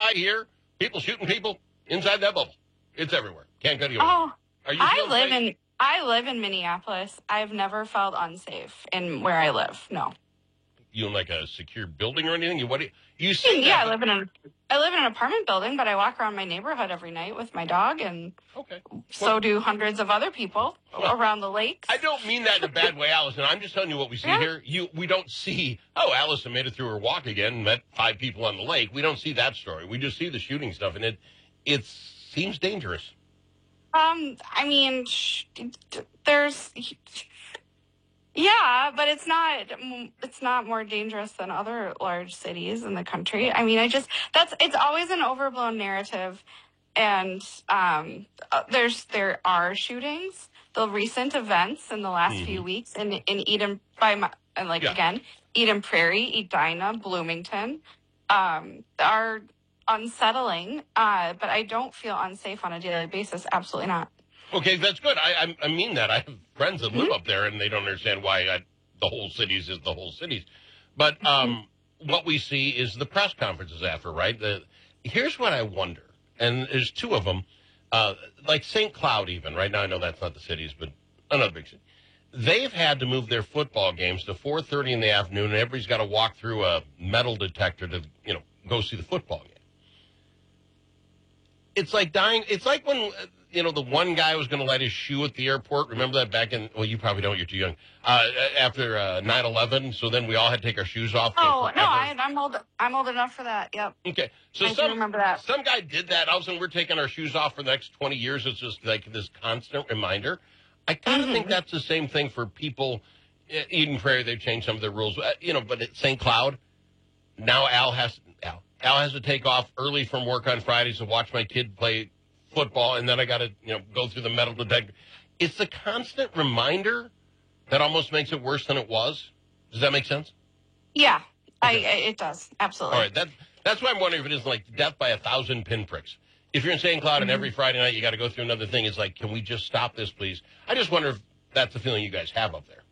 outside here, people shooting people inside that bubble. It's everywhere. Can't go to you. Oh, Are you I live in Minneapolis. I've never felt unsafe in where I live. No. You in like a secure building or anything? You see? Yeah, I live in an apartment building, but I walk around my neighborhood every night with my dog, and so do hundreds of other people around the lakes. I don't mean that in a bad way, Allison. I'm just telling you what we see here. We don't see, Allison made it through her walk again and met 5 people on the lake. We don't see that story. We just see the shooting stuff, and it seems dangerous. I mean, there's... Yeah, but it's not more dangerous than other large cities in the country. I mean, it's always an overblown narrative, and there are shootings. The recent events in the last few weeks in Eden Eden Prairie, Edina, Bloomington, are unsettling. But I don't feel unsafe on a daily basis. Absolutely not. Okay, that's good. I mean that. I have friends that live up there, and they don't understand why the whole cities is the whole cities. But what we see is the press conferences after, right? Here's what I wonder, and there's 2 of them, like St. Cloud even. Right now I know that's not the cities, but another big city. They've had to move their football games to 4:30 in the afternoon, and everybody's got to walk through a metal detector to go see the football game. It's like dying. It's like when... the one guy was going to let his shoe at the airport. Remember that back in, well, you probably don't, you're too young, after 9/11. So then we all had to take our shoes off. Oh, no, I'm old enough for that. Yep. Okay. So I do remember that. Some guy did that. All of a sudden we're taking our shoes off for the next 20 years. It's just like this constant reminder. I kind of think that's the same thing for people. Eden Prairie, they've changed some of their rules, but at St. Cloud, now Al has to take off early from work on Fridays to watch my kid play football, and then I got to, go through the metal detector. It's the constant reminder that almost makes it worse than it was. Does that make sense? Yeah, okay. It does. Absolutely. All right. That's why I'm wondering if it is like death by 1,000 pinpricks. If you're in St. Cloud and every Friday night you got to go through another thing, it's like, can we just stop this, please? I just wonder if that's the feeling you guys have up there.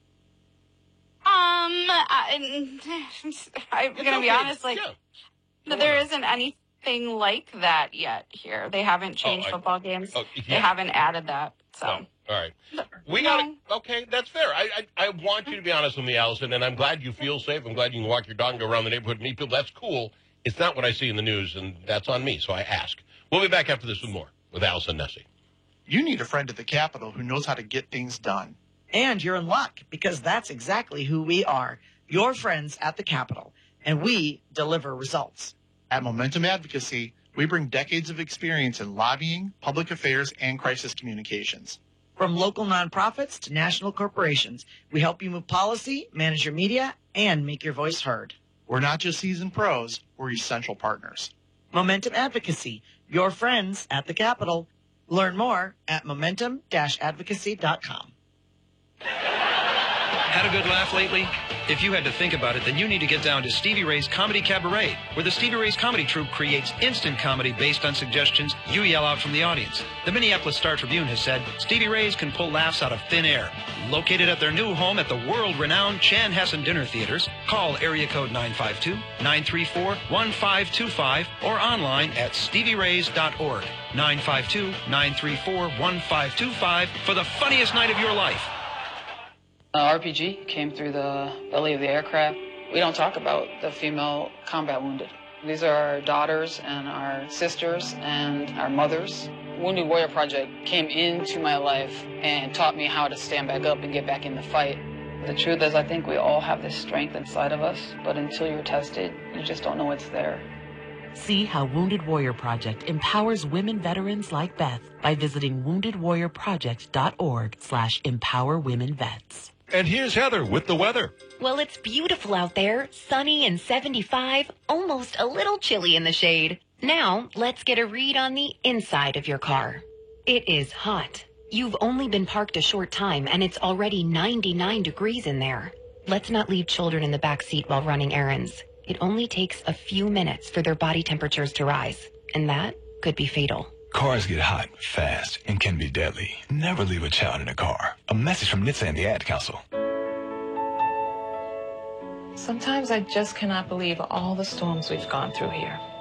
I'm going to be honest, there isn't anything like that yet here. They haven't changed football games. They haven't added that. So. No. All right. We got it. Okay, that's fair. I want you to be honest with me, Allison, and I'm glad you feel safe. I'm glad you can walk your dog and go around the neighborhood and meet people. That's cool. It's not what I see in the news, and that's on me, so I ask. We'll be back after this with more with Allison Nessie. You need a friend at the Capitol who knows how to get things done. And you're in luck, because that's exactly who we are, your friends at the Capitol, and we deliver results. At Momentum Advocacy, we bring decades of experience in lobbying, public affairs, and crisis communications. From local nonprofits to national corporations, we help you move policy, manage your media, and make your voice heard. We're not just seasoned pros, we're essential partners. Momentum Advocacy, your friends at the Capitol. Learn more at momentum-advocacy.com. Had a good laugh lately? If you had to think about it, then you need to get down to Stevie Ray's Comedy Cabaret, where the Stevie Ray's Comedy Troupe creates instant comedy based on suggestions you yell out from the audience. The Minneapolis Star-Tribune has said Stevie Ray's can pull laughs out of thin air. Located at their new home at the world-renowned Chanhassen Dinner Theaters, call area code 952-934-1525 or online at stevierays.org. 952-934-1525 for the funniest night of your life. RPG came through the belly of the aircraft. We don't talk about the female combat wounded. These are our daughters and our sisters and our mothers. Wounded Warrior Project came into my life and taught me how to stand back up and get back in the fight. The truth is, I think we all have this strength inside of us, but until you're tested, you just don't know it's there. See how Wounded Warrior Project empowers women veterans like Beth by visiting woundedwarriorproject.org/empowerwomenvets. And here's Heather with the weather. Well, it's beautiful out there, sunny and 75, almost a little chilly in the shade. Now, let's get a read on the inside of your car. It is hot. You've only been parked a short time, and it's already 99 degrees in there. Let's not leave children in the back seat while running errands. It only takes a few minutes for their body temperatures to rise, and that could be fatal. Cars get hot fast and can be deadly. Never leave a child in a car. A message from NHTSA and the Ad Council. Sometimes I just cannot believe all the storms we've gone through here.